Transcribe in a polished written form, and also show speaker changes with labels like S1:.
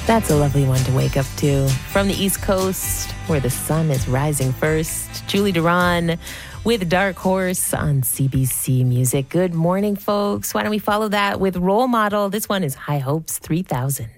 S1: That's a lovely one to wake up to. From the East Coast, where the sun is rising first, Julie Duran with Dark Horse on CBC Music. Good morning, folks. Why don't we follow that with Role Model? This one is High Hopes 3000.